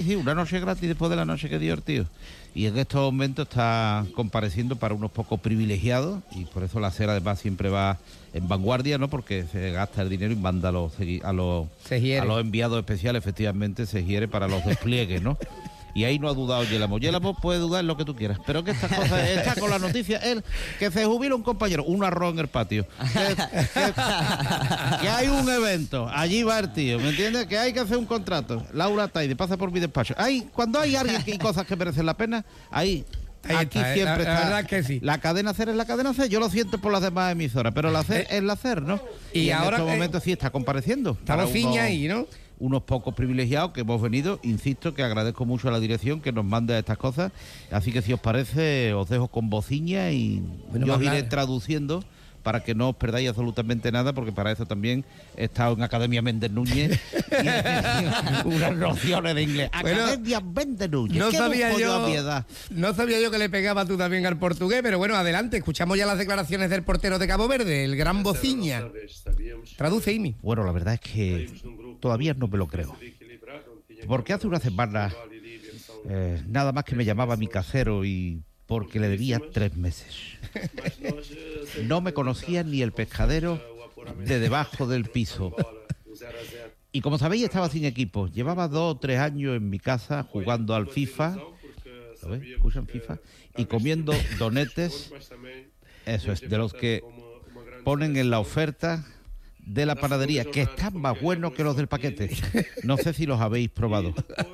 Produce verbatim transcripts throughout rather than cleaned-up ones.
sí, una noche gratis después de la noche que dio el tío. Y en estos momentos está compareciendo para unos pocos privilegiados y por eso la SER además siempre va en vanguardia, ¿no? Porque se gasta el dinero y manda a los, a los, a los enviados especiales, efectivamente, se hiere para los despliegues, ¿no? Y ahí no ha dudado Yélamo. Yélamo puede dudar en lo que tú quieras, pero que estas cosas, está con la noticia, él, que se jubila un compañero, un arroz en el patio, que, que, que hay un evento, allí va el tío, ¿me entiendes? Que hay que hacer un contrato. Laura Taide pasa por mi despacho. Ahí, cuando hay alguien que hay cosas que merecen la pena, ahí... Ahí Aquí está, siempre la, la está. verdad que sí. La cadena SER es la cadena SER. Yo lo siento por las demás emisoras, pero la SER es la SER, ¿no? Y, y ahora en estos momentos sí está compareciendo. Estamos ciña ahí, ¿no? Unos pocos privilegiados que hemos venido. Insisto que agradezco mucho a la dirección que nos mande estas cosas. Así que si os parece, os dejo con bociña y bueno, yo os iré hablar. traduciendo para que no os perdáis absolutamente nada, porque para eso también he estado en Academia Méndez Núñez y unas nociones de inglés. Bueno, Academia Méndez Núñez. No ¿Qué sabía busco yo, a piedad? no sabía yo que le pegaba tú también al portugués, pero bueno, adelante, escuchamos ya las declaraciones del portero de Cabo Verde, el gran Bociña. Traduce, Imi. Bueno, la verdad es que todavía no me lo creo. Porque hace una semana eh, nada más que me llamaba mi casero y porque le debía tres meses. No me conocía ni el pescadero de debajo del piso. Y como sabéis, estaba sin equipo. Llevaba dos o tres años en mi casa jugando al FIFA. ¿Lo ves? ¿Escuchan FIFA? Y comiendo donetes. Eso es, de los que ponen en la oferta de la panadería, que están más buenos que los del paquete. No sé si los habéis probado.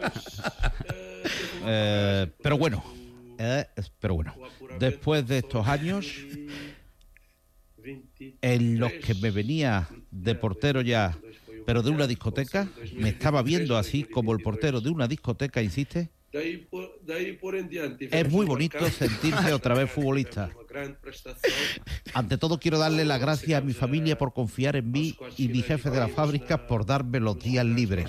Eh, pero bueno. Eh, pero bueno, después de estos años en los que me venía de portero ya, pero de una discoteca, me estaba viendo así como el portero de una discoteca, insiste. Es muy bonito sentirse otra vez futbolista. Ante todo quiero darle las gracias a mi familia por confiar en mí y mi jefe de la fábrica por darme los días libres.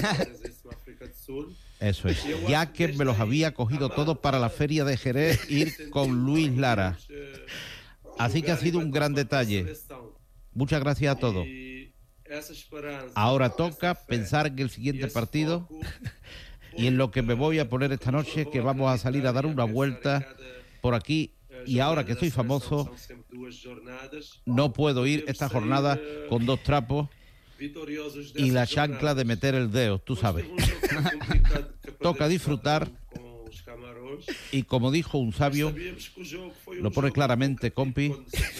Eso es, ya que me los había cogido todos para la feria de Jerez, ir con Luis Lara. Así que ha sido un gran detalle. Muchas gracias a todos. Ahora toca pensar en el siguiente partido y en lo que me voy a poner esta noche, que vamos a salir a dar una vuelta por aquí. Y ahora que soy famoso, no puedo ir esta jornada con dos trapos y la chancla de meter el dedo, tú sabes. Toca disfrutar y, como dijo un sabio, lo pone claramente, compi,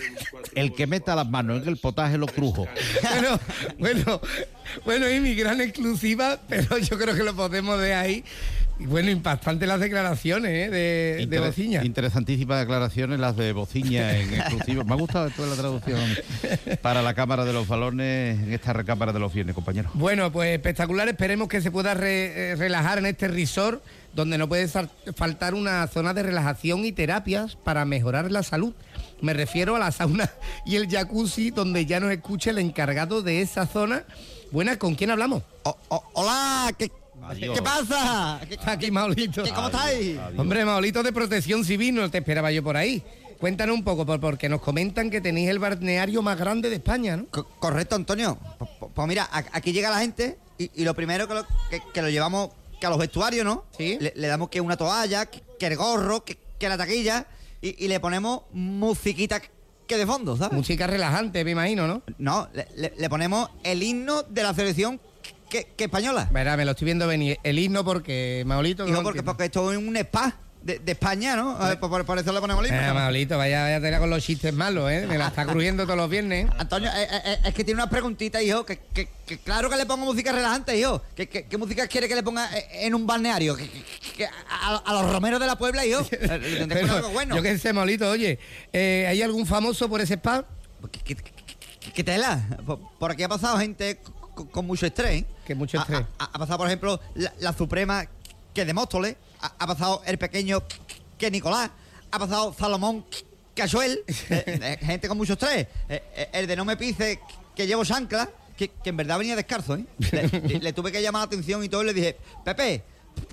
el que meta las manos en el potaje lo crujo. Bueno, bueno, bueno, y mi gran exclusiva, pero yo creo que lo podemos de ahí. Y bueno, impactante las declaraciones, ¿eh? de, Inter de Bociña. Interesantísimas declaraciones las de Bociña en exclusivo. Me ha gustado toda la traducción para la Cámara de los Balones en esta recámara de los viernes, compañeros. Bueno, pues espectacular. Esperemos que se pueda re, eh, relajar en este resort, donde no puede faltar una zona de relajación y terapias para mejorar la salud. Me refiero a la sauna y el jacuzzi, donde ya nos escucha el encargado de esa zona. Buenas, ¿con quién hablamos? Oh, oh, hola, ¿qué, Adiós. ¿qué pasa? ¿Qué, Está aquí Maolito. ¿Cómo estáis? Adiós. Hombre, Maolito de Protección Civil, no te esperaba yo por ahí. Cuéntanos un poco, por, porque nos comentan que tenéis el balneario más grande de España, ¿no? Co- correcto, Antonio. Pues, pues mira, a- aquí llega la gente y, y lo primero que lo, que, que lo llevamos que a los vestuarios, ¿no? Sí. Le, le damos que una toalla, que, que el gorro, que, que la taquilla y, y le ponemos musiquita que de fondo, ¿sabes? Música relajante, me imagino, ¿no? No, le, le- le ponemos el himno de la selección que, que española. Verá, me lo estoy viendo venir. El himno porque, Maolito... Digo, no porque, entiendo. porque esto es un spa de, de España, ¿no? A ver, por, por- por eso le ponemos el himno. Eh, Maolito, vaya, vaya tela con los chistes malos, ¿eh? Me la está crujiendo todos los viernes. Antonio, eh, eh, es que tiene unas preguntitas, hijo, que, que, que claro que le pongo música relajante, hijo. ¿Qué, qué, qué música quiere que le ponga eh, en un balneario? ¿Que, que- que a, a los romeros de la Puebla, hijo? Eh, le tendré que poner Pero, algo bueno. yo qué sé, Maolito, oye, eh, ¿hay algún famoso por ese spa? ¿Qué, qué- qué- qué tela? Por, por aquí ha pasado gente con, con mucho estrés. Que mucho Ha- estrés. Ha, ha pasado, por ejemplo, la, la Suprema, que de Móstoles. Ha, ha pasado el pequeño, que Nicolás. Ha pasado Salomón, que Achuel. Eh, eh, gente con mucho estrés. Eh, eh, el de no me pise, que llevo chancla, que, que en verdad venía descalzo, ¿eh? Le, le- le tuve que llamar la atención y todo, y le dije, Pepe,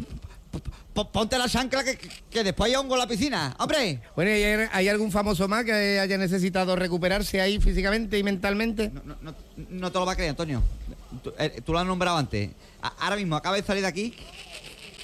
p- p- ponte la chancla que, que, que después hay hongo en la piscina. ¡Hombre! Bueno, ¿y ¿hay, hay algún famoso más que haya necesitado recuperarse ahí físicamente y mentalmente? No, no, no, no te lo vas a creer, Antonio. Tú, eh, tú lo has nombrado antes. A- ahora mismo acaba de salir de aquí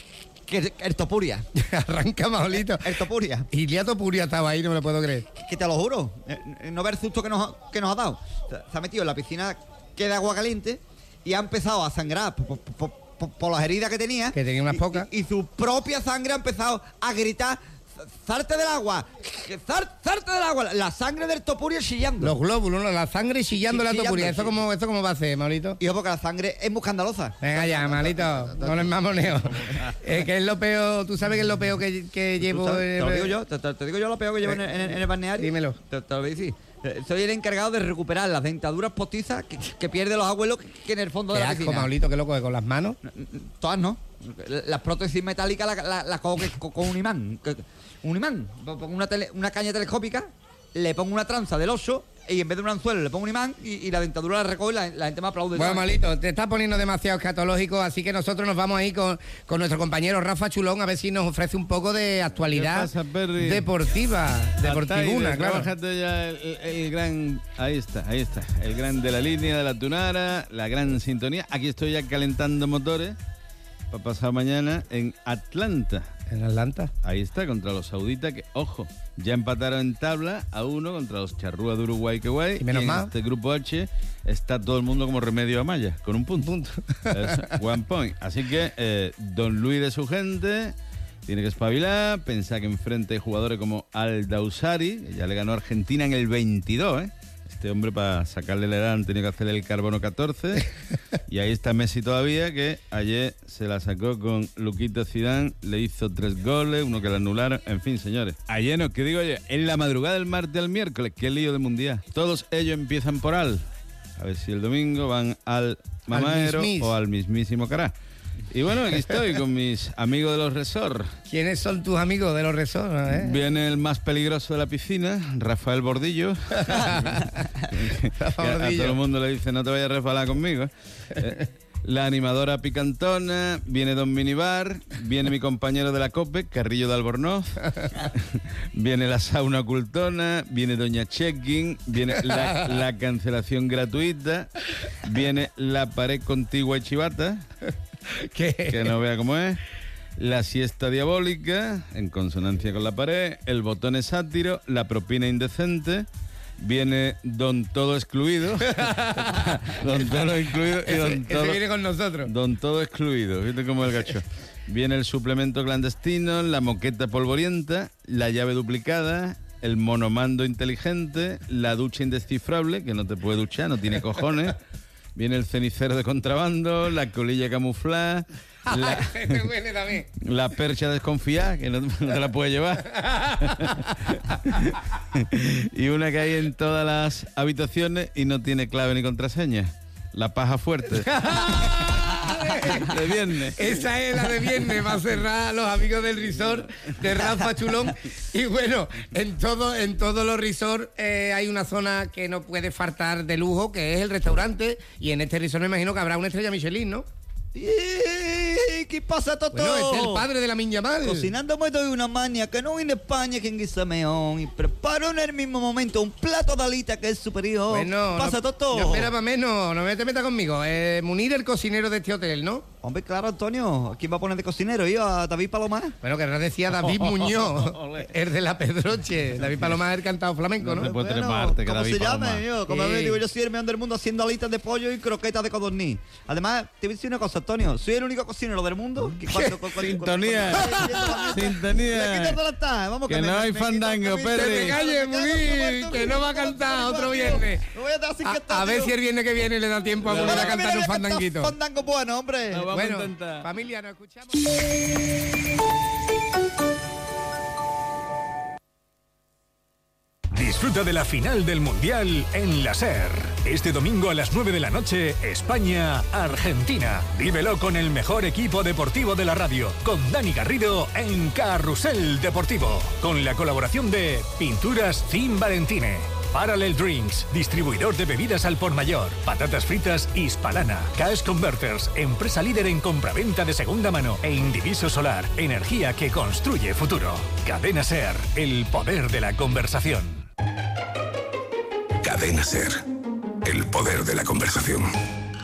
que el Topuria. Arranca, Manolito. El Topuria. Y ya Topuria estaba ahí, no me lo puedo creer. Que te lo juro. Eh, No ver el susto que nos, que nos ha dado. Se, se ha metido en la piscina que de agua caliente y ha empezado a sangrar por, por, por, por las heridas que tenía. Que tenía unas y, pocas. Y, y su propia sangre ha empezado a gritar: ¡Zarte del agua! ¡Zar, ¡Zarte del agua! La sangre del Topuria chillando. Los glóbulos, ¿no? La sangre chillando Sí, la chillando, Topuria. ¿Esto sí. cómo, ¿Esto cómo va a ser, Manolito? Hijo, porque la sangre es muy escandalosa. Venga ya, Manolito, no les mamoneo. Eh, que es lo peor, ¿tú sabes qué es lo peor que, que ¿Tú llevo? sabes? en Te lo el- digo yo, te, te- te digo yo lo peor que llevo en, el- en el- en el balneario. Dímelo. Te, te lo voy a decir. Eh, Soy el encargado de recuperar las dentaduras postizas que, que pierden los abuelos que, que en el fondo Qué de la asco, piscina. Manolito, que loco, que con las manos. Todas no. Las prótesis metálicas las la, la cojo que- con, con un imán. Que- Un imán. Pongo una, tele- una caña telescópica, le pongo una tranza del oso y en vez de un anzuelo le pongo un imán y, y la dentadura la recojo y la, la gente me aplaude. Bueno, Manolito, te estás poniendo demasiado escatológico, así que nosotros nos vamos ahí con, con nuestro compañero Rafa Chulón a ver si nos ofrece un poco de actualidad ¿Qué pasa, Perry? deportiva, deportivuna, Ataide, claro. trabájate ya el, el- el gran... Ahí está, ahí está. El gran de la línea de la Tunara, la gran sintonía. Aquí estoy ya calentando motores para pasar mañana en Atlanta. En Atlanta. Ahí está, contra los sauditas que, ojo, ya empataron en tabla a uno contra los charrúas de Uruguay, que guay. Y menos en mal. este grupo H está todo el mundo como remedio a Maya, con un punto. Punto. Eso, one point. Así que eh, Don Luis de su gente tiene que espabilar, pensar que enfrente hay jugadores como Al Dausari, que ya le ganó a Argentina en el veintidós, ¿eh? Este hombre, para sacarle la edad, han tenido que hacerle el carbono catorce. Y ahí está Messi todavía, que ayer se la sacó con Luquito Zidane, le hizo tres goles, uno que le anularon. En fin, señores. Ayer no, que digo yo, en la madrugada del martes al miércoles, qué lío de mundial. Todos ellos empiezan por Al. A ver si el domingo van al Mamaero mismis. o al mismísimo Cará. Y bueno, aquí estoy con mis amigos de los resorts. ¿Quiénes son tus amigos de los resorts? Eh? Viene el más peligroso de la piscina, Rafael Bordillo. Rafa Que a Bordillo. todo el mundo le dice, no te vayas a resbalar conmigo. Eh, la animadora picantona, viene Don Minibar, viene mi compañero de la COPE, Carrillo de Albornoz, viene la sauna ocultona, viene Doña Checking, viene la, la cancelación gratuita, viene la pared contigua y chivata, ¿Qué? que no vea cómo es. La siesta diabólica, en consonancia con la pared, el botón es sátiro, la propina indecente, viene Don Todo Excluido, Don Todo Incluido y Ese, Don ese Todo, viene con nosotros. Don Todo Excluido, ¿viste cómo es el gacho? Viene el suplemento clandestino, la moqueta polvorienta, la llave duplicada, el monomando inteligente, la ducha indescifrable, que no te puede duchar, no tiene cojones. Viene el cenicero de contrabando, la colilla camuflada, la, Este huele también. la percha desconfiada, que no, no te la puede llevar. Y una que hay en todas las habitaciones y no tiene clave ni contraseña. La paja fuerte. De viernes. Esa es la de viernes, va a cerrar los amigos del resort de Rafa Chulón. Y bueno, en todo, en todos los resorts eh, hay una zona que no puede faltar de lujo, que es el restaurante. Y en este resort me imagino que habrá una estrella Michelin, ¿no? ¡Eh! ¿Qué pasa, Toto? Bueno, este es el padre de la Minya Mal. Cocinando me doy una maña que no viene de España quien guisa meón y preparo en el mismo momento un plato de alita que es superior. Bueno, pasa, no, Toto. no espera para menos, no me te metas conmigo. Eh, Munir, el cocinero de este hotel, ¿no? Hombre, claro, Antonio. ¿Quién va a poner de cocinero? ¿Yo a David Palomar? Bueno, que decía David Muñoz, el de la Pedroche. David Palomar es el cantado flamenco, No ¿no? se puede Bueno, tener más arte que ¿cómo David se llama, Palomar. yo? Como Sí. me digo, yo soy el mejor del mundo haciendo alitas de pollo y croquetas de codorniz. Además, te voy a decir una cosa, Antonio. Soy el único cocinero del mundo que cuando... cuando- cuando- Sintonía. cuando- cuando- cuando- Sintonía. Le quitas toda la taza, vamos, Que me- no hay me- fandango, me- Perry. me- Que te calles, me cago en Munir, tu que muerto, no va a tío. cantar otro Tío. viernes. Me voy a dar sin A, cantar, a ver tío. si el viernes que viene le da tiempo a Me volver voy a cantar un cantar fandanguito. fandango bueno, hombre. No, vamos a Bueno, intentar. familia, nos escuchamos. Disfruta de la final del Mundial en la SER. Este domingo a las nueve de la noche, España-Argentina. Vívelo con el mejor equipo deportivo de la radio, con Dani Garrido en Carrusel Deportivo. Con la colaboración de Pinturas Cim Valentine, Parallel Drinks, distribuidor de bebidas al por mayor, patatas fritas Hispalana, Cash Converters, empresa líder en compraventa de segunda mano e Indiviso Solar, energía que construye futuro. Cadena SER, el poder de la conversación. Cadena SER, el poder de la conversación.